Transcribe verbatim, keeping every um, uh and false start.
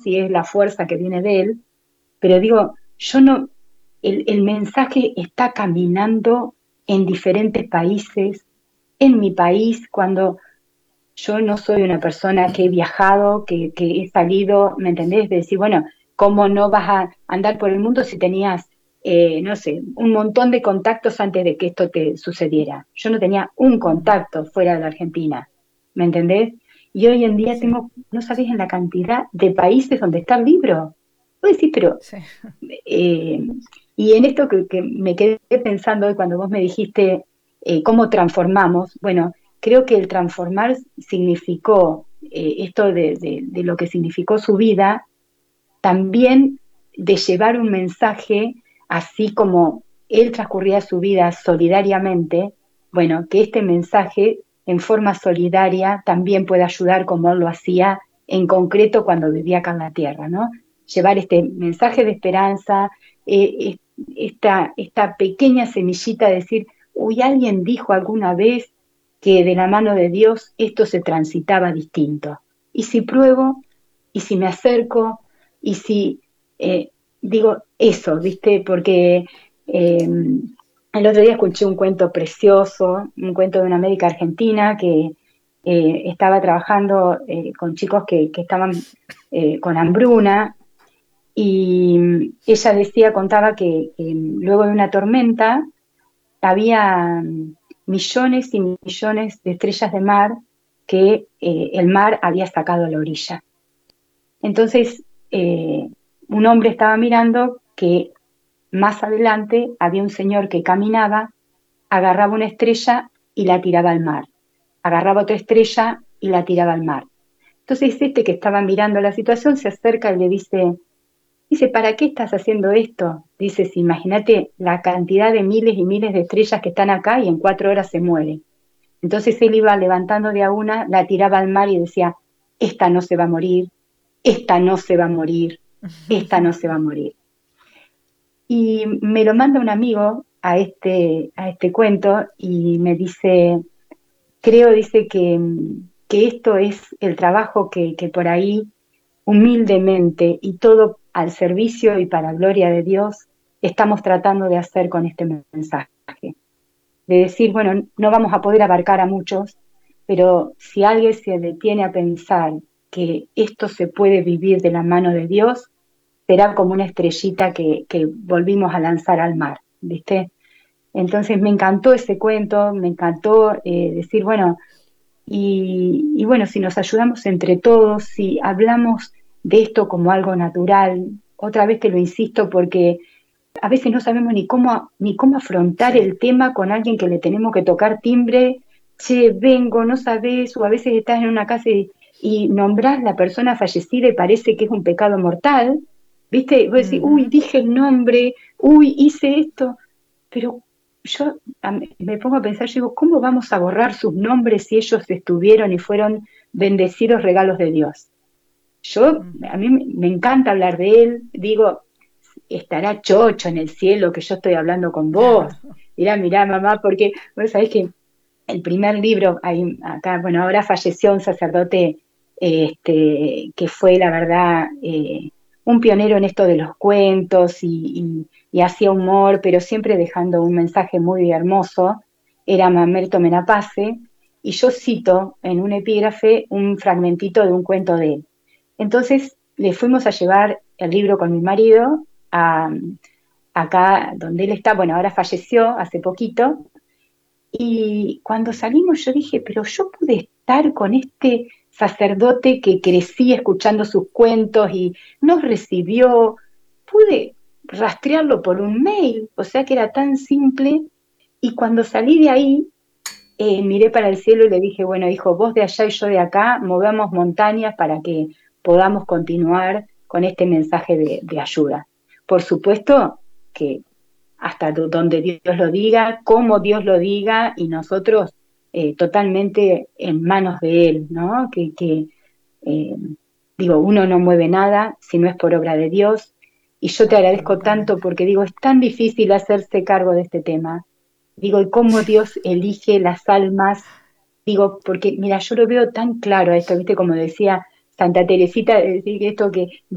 si es la fuerza que viene de él, pero digo, yo no, el, el mensaje está caminando en diferentes países, en mi país, cuando yo no soy una persona que he viajado, que, que he salido, ¿me entendés? De decir, bueno, ¿cómo no vas a andar por el mundo si tenías, eh, no sé, un montón de contactos antes de que esto te sucediera? Yo no tenía un Ujú. contacto fuera de la Argentina, ¿me entendés? Y hoy en día Sí, tengo, no sabés en la cantidad de países donde está el libro. Vos decís, pero sí. eh, y en esto que, que me quedé pensando hoy cuando vos me dijiste eh, cómo transformamos, bueno, creo que el transformar significó eh, esto de, de, de lo que significó su vida, también de llevar un mensaje, así como él transcurría su vida solidariamente, bueno, que este mensaje en forma solidaria también puede ayudar como él lo hacía en concreto cuando vivía acá en la tierra, ¿no? Llevar este mensaje de esperanza, eh, esta, esta pequeña semillita de decir, uy, alguien dijo alguna vez que de la mano de Dios esto se transitaba distinto. Y si pruebo, y si me acerco, y si eh, digo eso, ¿viste? Porque eh, el otro día escuché un cuento precioso, un cuento de una médica argentina que eh, estaba trabajando eh, con chicos que, que estaban eh, con hambruna y ella decía, contaba que, que luego de una tormenta había millones y millones de estrellas de mar que eh, el mar había sacado a la orilla. Entonces, eh, un hombre estaba mirando que más adelante había un señor que caminaba, agarraba una estrella y la tiraba al mar, agarraba otra estrella y la tiraba al mar. Entonces este que estaba mirando la situación se acerca y le dice, dice, ¿para qué estás haciendo esto? Dice, si imagínate la cantidad de miles y miles de estrellas que están acá y en cuatro horas se muere. Entonces él iba levantando de a una, la tiraba al mar y decía, esta no se va a morir, esta no se va a morir, esta no se va a morir. Y me lo manda un amigo a este, a este cuento y me dice, creo, dice que, que esto es el trabajo que, que por ahí humildemente y todo al servicio y para gloria de Dios estamos tratando de hacer con este mensaje. De decir, bueno, no vamos a poder abarcar a muchos, pero si alguien se detiene a pensar que esto se puede vivir de la mano de Dios, será como una estrellita que, que volvimos a lanzar al mar, ¿viste? Entonces me encantó ese cuento, me encantó eh, decir, bueno, y, y bueno, si nos ayudamos entre todos, si hablamos de esto como algo natural, otra vez te lo insisto porque a veces no sabemos ni cómo, ni cómo afrontar Sí. el tema con alguien que le tenemos que tocar timbre, che, vengo, no sabes, o a veces estás en una casa y, y nombrás la persona fallecida y parece que es un pecado mortal, ¿viste? Y vos decís, uy, Ujú. dije el nombre, uy, hice esto, pero yo a mí- me pongo a pensar, yo digo, ¿cómo vamos a borrar sus nombres si ellos estuvieron y fueron bendecidos regalos de Dios? Yo, Ujú. a mí me me encanta hablar de él, digo, estará chocho en el cielo que yo estoy hablando con vos. Mirá, mirá, mamá, porque vos sabés que el primer libro, ahí, acá, bueno, ahora falleció un sacerdote eh, este, que fue, la verdad, eh, un pionero en esto de los cuentos y, y, y hacía humor, pero siempre dejando un mensaje muy hermoso, era Mamerto Menapace, y yo cito en un epígrafe un fragmentito de un cuento de él. Entonces le fuimos a llevar el libro con mi marido a, acá donde él está, bueno, ahora falleció hace poquito, y cuando salimos yo dije, pero yo pude estar con este sacerdote que crecí escuchando sus cuentos y nos recibió, pude rastrearlo por un mail, o sea que era tan simple, y cuando salí de ahí, eh, miré para el cielo y le dije, bueno, hijo, vos de allá y yo de acá, movemos montañas para que podamos continuar con este mensaje de, de ayuda. Por supuesto que hasta donde Dios lo diga, como Dios lo diga, y nosotros eh, totalmente en manos de Él, ¿no? Que, que eh, digo, uno no mueve nada si no es por obra de Dios, y yo te agradezco tanto Absolutamente. porque digo, es tan difícil hacerse cargo de este tema. Digo, y cómo Dios elige las almas, digo, porque mira, yo lo veo tan claro a esto, viste, como decía Santa Teresita, decir esto que